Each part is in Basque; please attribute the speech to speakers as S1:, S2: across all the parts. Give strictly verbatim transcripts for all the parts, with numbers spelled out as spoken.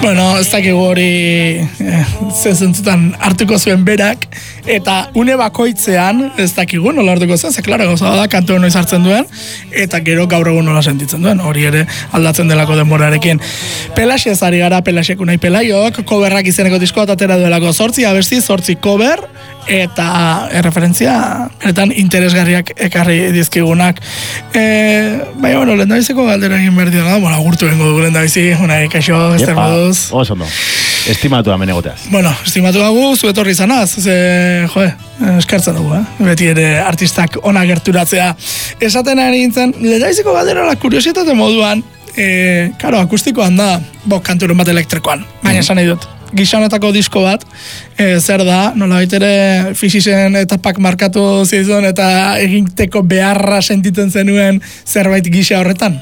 S1: Bueno, ez dakigu hori eh, zezentzutan hartuko zuen berak, eta une bakoitzean, ez dakigu nola hartuko zen, ze klaro gauza da, kantu noiz hartzen duen, eta gero gaur egun nola sentitzen duen, hori ere aldatzen delako denborarekin. Pelaxe ez ari gara, Pelaxek unai pelaiok, coverrak izeneko diskoa atera duelako zortzi abesti, zortzi cover, eta erreferentzia beretan interesgarriak ekarri dizkigunak. E, bai, bueno, lehendabiziko galdera egin behar dira, bueno, agurtu bengo dugu lehendabizi, unai, kaixo, ez moduz.
S2: Oso ondo, estimatu hemen egoteaz.
S1: Bueno, estimatu dugu, zuetorri izanaz, ze, joe, eskartzen dugu, eh? Beti ere artistak ona gerturatzea. Esaten ari nintzen, lehendabiziko galdera la kuriositate moduan, e, karo, akustikoan da, bo, kanturen bat elektrikoan, baina esan nahi dut. Gizonetako disko bat, e, zer da, nola baitere fisisen etapak markatu zizun eta eginteko beharra sentitzen zenuen zerbait gisa horretan?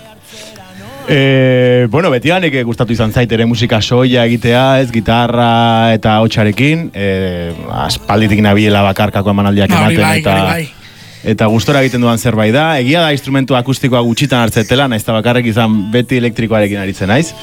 S2: E, bueno, beti ganek gustatu izan zait ere musika soia egitea, ez gitarra eta hotxarekin, e, aspalditik nabiela bakarkako emanaldiak ematen
S1: bai,
S2: eta...
S1: bai.
S2: Eta gustora egiten duan zerbait da, egia da instrumentu akustikoa gutxitan hartzetela, naiz eta bakarrik izan beti elektrikoarekin aritzen naiz.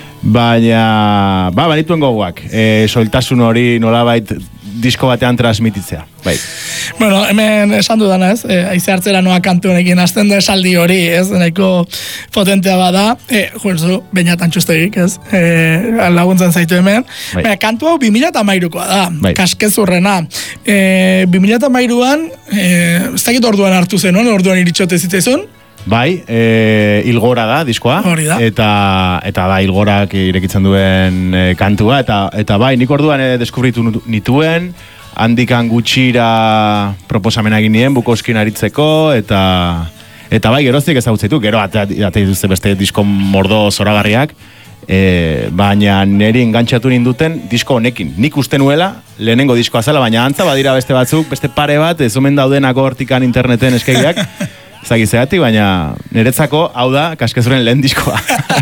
S2: Baina, ba, banituen gogoak, e, soiltasun hori nolabait disko batean transmititzea, bai.
S1: Bueno, hemen esan dudana ez, e, aize hartzera noa kantu honekin hasten da esaldi hori, ez, nahiko potentea bada, e, juerzu, bainatan txustegik, ez, e, laguntzen zaitu hemen.
S2: Bai.
S1: Baina, kantu hau bi mila hamairukoa da,
S2: bai.
S1: Kaskezurrena. E, bi mila hamairuan, e, ez dakit orduan hartu zen, orduan iritxote zitzaizun?
S2: Bai, e, Ilgora da, diskoa.
S1: Hori da.
S2: Eta, eta da, Ilgorak irekitzen duen e, kantua. Eta, eta bai, nik orduan e, deskubritu nituen, handikan gutxira proposamena egin nien, Bukowskin aritzeko, eta, eta bai, geroztik ezagutzeitu, gero ate dituzte beste disko mordo zoragarriak, e, baina niri engantxatu ninduten disko honekin. Nik uste nuela, lehenengo diskoa zela, baina antza badira beste batzuk, beste pare bat, ez omen daudenako hortikan interneten eskeiak, zagizeatik, baina niretzako, hau da, Kaskezuren lehen diskoa.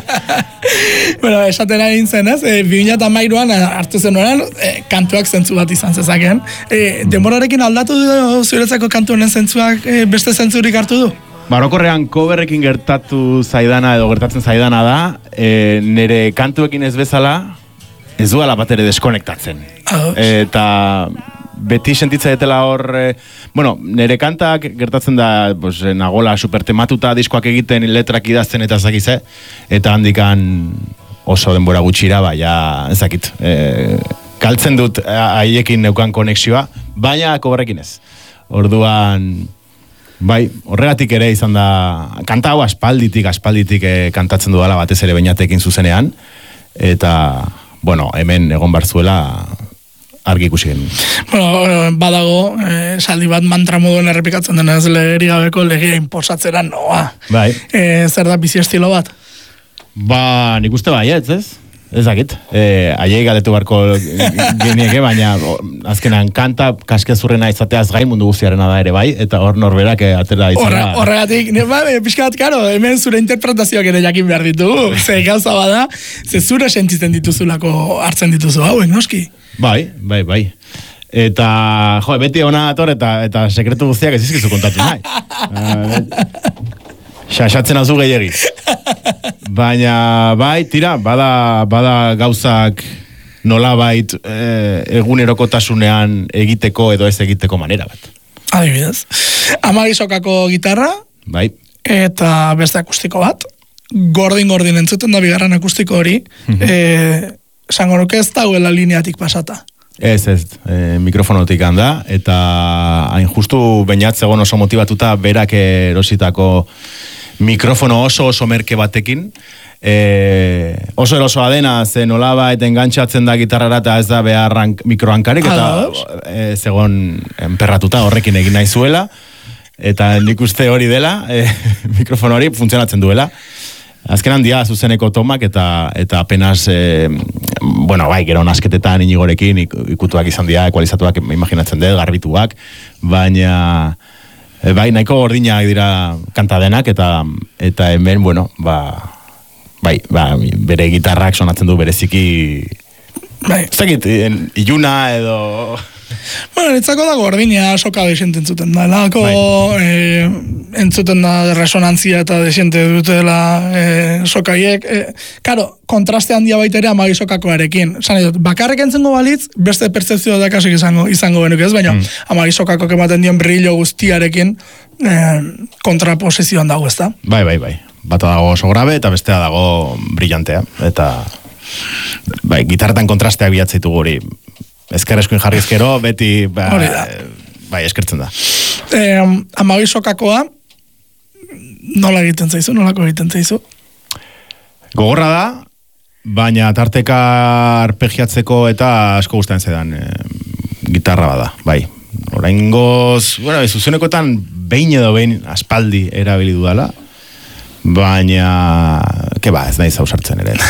S1: Bueno, esaten ari nintzen, ez? E, bi mila hamairuan hartu zen oran, e, kantuak zentzu bat izan zezaken. E, demorarekin aldatu du zuretzako kantu honen zentzuak e, beste zentzurik hartu du?
S2: Barokorrean coverrekin gertatu zaidana edo gertatzen zaidana da, e, nire kantuekin ez bezala, ez duela bat ere deskonektatzen.
S1: Oh.
S2: Eta beti sentitza detela hor, eh, bueno, nire kantak gertatzen da, pues, nagola supertematuta diskoak egiten, letrak idazten eta zakize, eta handikan oso denbora gutxira, baina ezakit, eh, galtzen dut haiekin neukan konexioa, baina koberrekin ez. Orduan, bai, horregatik ere izan da, kanta hau aspalditik, aspalditik eh, kantatzen dudala batez ere beinatekin zuzenean, eta, bueno, hemen egon barzuela argi ikusi genuen.
S1: Bueno, badago, eh, saldi bat mantra moduen errepikatzen dena ez legeri gabeko legia inposatzera noa.
S2: Bai.
S1: Eh, zer da bizi estilo bat?
S2: Ba, nik uste bai, ez, ez? Ez dakit. Eh, aiei galetu barko genieke, baina o, azkenan kanta Kaskezurrena izateaz gain mundu guztiarena da ere bai, eta hor norberak eh, atera izara.
S1: Horregatik, ba, pixkat, karo, hemen zure interpretazioak ere jakin behar ditugu. Ze gauza bada, ze zure sentitzen dituzulako hartzen dituzu hauek, noski?
S2: Bai, bai, bai. Eta, jo, beti hona ator eta, eta sekretu guztiak ez izkizu kontatu nahi. Xaxatzen azu gehiagi. Baina, bai, tira, bada, bada gauzak nolabait e, egunerokotasunean egiteko edo ez egiteko manera bat.
S1: Adibidez. Amagizokako gitarra,
S2: bai.
S1: Eta beste akustiko bat, gordin-gordin entzuten da bigarren akustiko hori, mm-hmm. Esango nuke ez dauela lineatik pasata.
S2: Ez, ez, e, mikrofonotik handa, eta hain justu bainatzegon oso motivatuta berak erositako mikrofono oso oso merke batekin, e, oso erosoa dena, ze nolaba eta engantxatzen da gitarrara eta ez da behar mikrohankarik, eta e, zegon enperratuta horrekin egin nahi zuela, eta nik uste hori dela, e, mikrofono hori funtzionatzen duela. Azken handia zuzeneko tomak eta eta apenas e, bueno, bai, gero nasketetan inigorekin ikutuak izan dira, ekualizatuak imaginatzen dut, garbituak, baina e, bai, nahiko gordinak dira kanta denak eta eta hemen, bueno, ba, bai, ba, bere gitarrak sonatzen du bereziki
S1: bai.
S2: Ez dakit, iluna edo
S1: Bueno, nitzako da gordina soka desente entzuten da. Lako eh, entzuten da resonantzia eta desente dutela eh, sokaiek. Eh, karo, kontraste handia baita ere amagi sokakoarekin. Zan edot, bakarrik entzengo balitz, beste pertzepzio da kasik izango, izango benuk ez, baina mm. amagi sokakok ematen dion brillo guztiarekin eh, kontraposizioan dago, ez da?
S2: Bai, bai, bai. Bata dago oso grabe eta bestea dago brillantea. Eta bai, gitarretan kontrasteak bilatzeitu guri. Ezker eskuin jarri ezkero, beti ba, bai, eskertzen da.
S1: Eh, amagi sokakoa nola egiten zaizu, nolako egiten zaizu?
S2: Gogorra da, baina tarteka arpegiatzeko eta asko gustatzen zaidan e, gitarra bada, bai. Oraingoz, bueno, zuzenekoetan behin edo behin aspaldi erabili dudala, baina, ke ba, ez nahi zausartzen ere.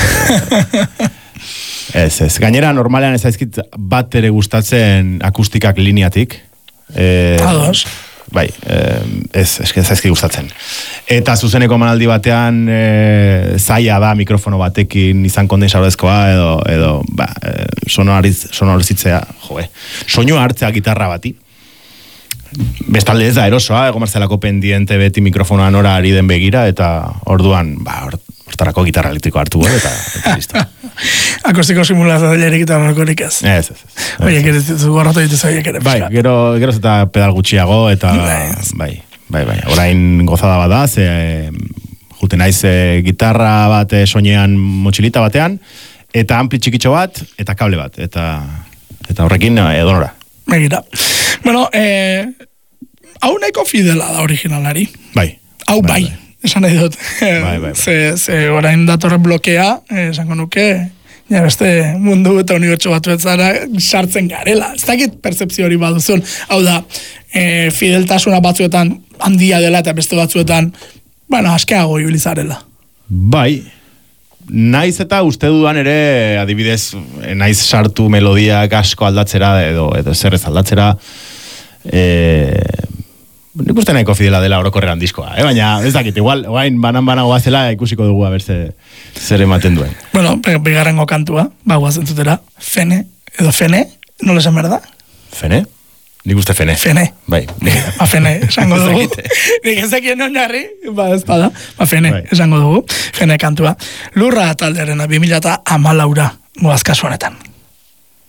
S2: Ez, ez. Gainera, normalean ez zaizkit bat ere gustatzen akustikak lineatik. E,
S1: Ados.
S2: Bai, eh, ez, ez zaizkit gustatzen. Eta zuzeneko manaldi batean e, zaila da mikrofono batekin izan kondensadorezkoa edo, edo ba, e, sonorizitzea, joe, soinua hartzea gitarra bati. Bestalde ez da erosoa, ego marzelako pendiente beti mikrofonoa nora ari den begira, eta orduan, ba, hortarako gitarra elektriko hartu gara, eta, eta listo.
S1: Akustiko simulazioarik eta horrekorik ez.
S2: Ez, ez, ez.
S1: Oiek ere gorratu dituz horiek ere.
S2: Bai, gero, gero eta pedal gutxiago, eta bai, bai, bai. Orain gozada bada, ze jute naiz e, gitarra bat e, soinean motxilita batean, eta ampli txikitxo bat, eta kable bat, eta, eta horrekin edonora.
S1: Begira. Bueno, eh, hau nahiko fidela da originalari.
S2: Bai.
S1: Hau bai, bai. Esan nahi dut.
S2: Bai, bai, bai.
S1: Ze, ze orain datorren blokea, esango nuke, ja beste mundu eta unibertso batu etzara sartzen garela. Ez dakit percepzio hori baduzun. Hau da, e, fideltasuna batzuetan handia dela eta beste batzuetan, bueno, askeago ibilizarela.
S2: Bai. Naiz eta uste dudan ere, adibidez, naiz sartu melodiak asko aldatzera, edo, edo zerrez aldatzera, e, nik uste nahiko fidela dela orokorrean diskoa, eh? Baina ez dakit, igual, oain banan-banan goazela ikusiko dugu, a ber, zer ematen duen.
S1: Bueno, bigarrengo kantua, ba, guazen zutera, Fene, edo Fene, nola esan behar da?
S2: Fene? Nik uste Fene.
S1: Fene.
S2: Bai.
S1: Ba, Fene, esango dugu. Nik ezakien onarri, ba, ez bada. Ba, Fene, bai. Esango dugu. Fene kantua. Lurra taldearen bi mila hamalaura goaz kasu honetan.